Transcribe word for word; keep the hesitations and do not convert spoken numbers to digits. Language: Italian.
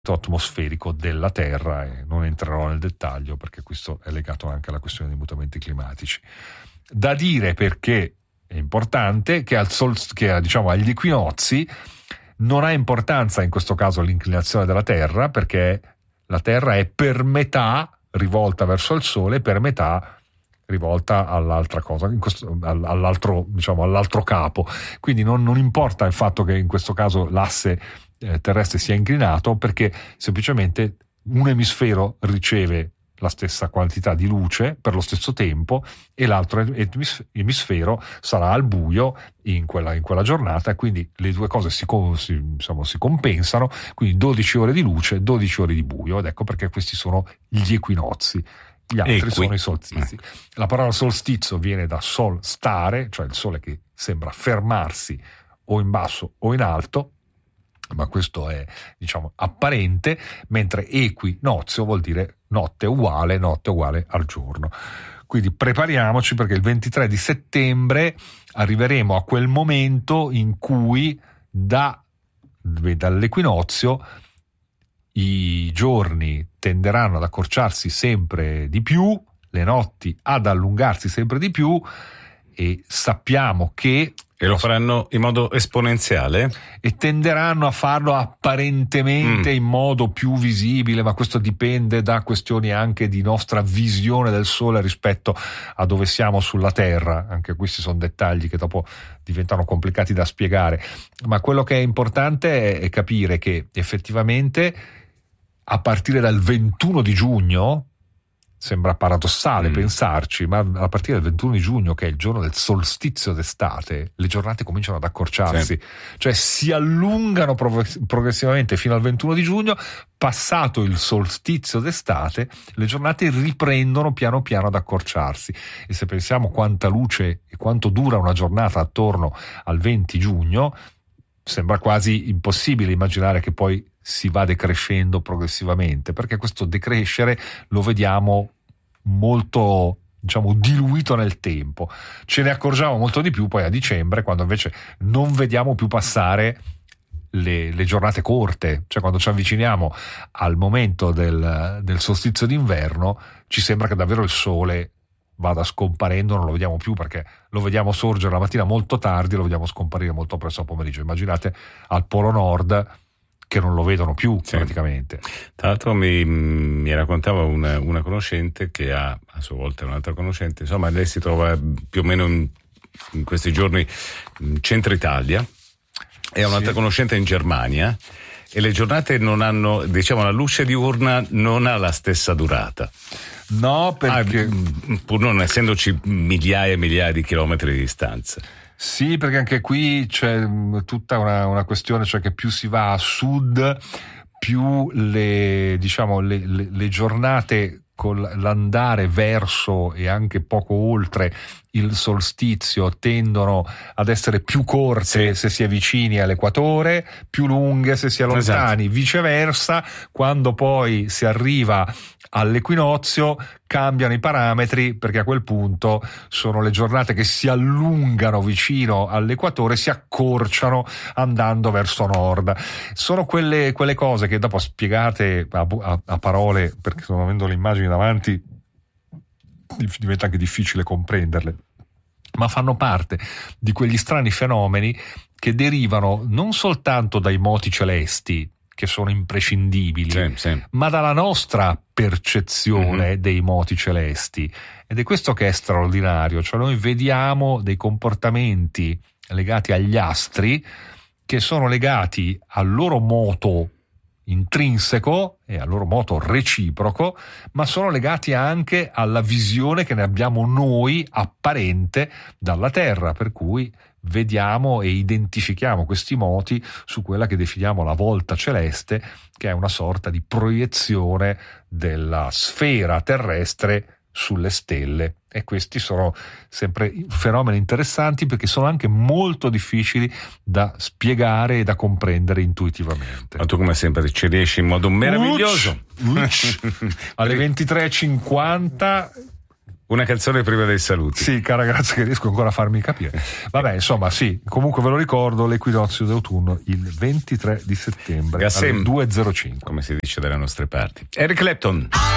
atmosferico della Terra, e non entrerò nel dettaglio perché questo è legato anche alla questione dei mutamenti climatici. Da dire, perché è importante, che, al sol, che diciamo agli equinozi non ha importanza in questo caso l'inclinazione della Terra, perché la Terra è per metà rivolta verso il Sole, per metà rivolta all'altra cosa, in questo, all'altro, diciamo, all'altro capo. Quindi non, non importa il fatto che in questo caso l'asse eh, terrestre sia inclinato, perché semplicemente un emisfero riceve la stessa quantità di luce per lo stesso tempo e l'altro emisfero sarà al buio in quella, in quella giornata, e quindi le due cose si, si, diciamo, si compensano, quindi dodici ore di luce, dodici ore di buio, ed ecco perché questi sono gli equinozi. Gli altri Equi. sono i solstizi. La parola solstizio viene da sol stare, cioè il sole che sembra fermarsi o in basso o in alto, ma questo è, diciamo, apparente, mentre equinozio vuol dire notte uguale, notte uguale al giorno. Quindi prepariamoci, perché il ventitré di settembre arriveremo a quel momento in cui da, dall'equinozio i giorni tenderanno ad accorciarsi sempre di più, le notti ad allungarsi sempre di più, e sappiamo che E lo faranno in modo esponenziale? E tenderanno a farlo apparentemente mm. in modo più visibile, ma questo dipende da questioni anche di nostra visione del Sole rispetto a dove siamo sulla Terra. Anche questi sono dettagli che dopo diventano complicati da spiegare. Ma quello che è importante è capire che effettivamente a partire dal ventuno di giugno, sembra paradossale mm. pensarci, ma a partire dal ventuno di giugno, che è il giorno del solstizio d'estate, le giornate cominciano ad accorciarsi, sì. cioè si allungano progressivamente fino al ventuno di giugno. Passato il solstizio d'estate, le giornate riprendono piano piano ad accorciarsi, e se pensiamo quanta luce e quanto dura una giornata attorno al venti giugno, sembra quasi impossibile immaginare che poi si va decrescendo progressivamente, perché questo decrescere lo vediamo molto, diciamo, diluito nel tempo. Ce ne accorgiamo molto di più poi a dicembre, quando invece non vediamo più passare le, le giornate corte, cioè quando ci avviciniamo al momento del, del solstizio d'inverno ci sembra che davvero il sole vada scomparendo, non lo vediamo più, perché lo vediamo sorgere la mattina molto tardi e lo vediamo scomparire molto presto al pomeriggio. Immaginate al Polo Nord che non lo vedono più, sì. praticamente. Tra l'altro mi, mi raccontava una, una conoscente che ha a sua volta un'altra conoscente, insomma lei si trova più o meno in, in questi giorni in centro Italia, e ha un'altra sì. conoscente in Germania, e le giornate non hanno, diciamo, la luce diurna non ha la stessa durata. No, perché ah, pur non essendoci migliaia e migliaia di chilometri di distanza. Sì, perché anche qui c'è tutta una, una questione, cioè che più si va a sud, più le, diciamo, le, le, le giornate con l'andare verso e anche poco oltre il solstizio tendono ad essere più corte sì. se si è vicini all'equatore, più lunghe se si è lontani, esatto. viceversa. Quando poi si arriva all'equinozio cambiano i parametri, perché a quel punto sono le giornate che si allungano vicino all'equatore, si accorciano andando verso nord. Sono quelle, quelle cose che dopo spiegate a, a, a parole, perché sto avendo le immagini davanti, diventa anche difficile comprenderle, ma fanno parte di quegli strani fenomeni che derivano non soltanto dai moti celesti, che sono imprescindibili, sì, sì. ma dalla nostra percezione mm-hmm. dei moti celesti. Ed è questo che è straordinario, cioè noi vediamo dei comportamenti legati agli astri che sono legati al loro moto intrinseco e al loro moto reciproco, ma sono legati anche alla visione che ne abbiamo noi apparente dalla Terra, per cui vediamo e identifichiamo questi moti su quella che definiamo la volta celeste, che è una sorta di proiezione della sfera terrestre sulle stelle. E questi sono sempre fenomeni interessanti, perché sono anche molto difficili da spiegare e da comprendere intuitivamente. Ma tu come sempre ci riesci in modo meraviglioso. Ucci, ucci. Alle ventitré e cinquanta Una canzone prima dei saluti. Sì, cara, grazie che riesco ancora a farmi capire. Vabbè, insomma, sì, comunque ve lo ricordo, l'equinozio d'autunno il ventitré di settembre Gassem, alle due e zero cinque. come si dice dalle nostre parti. Eric Clapton.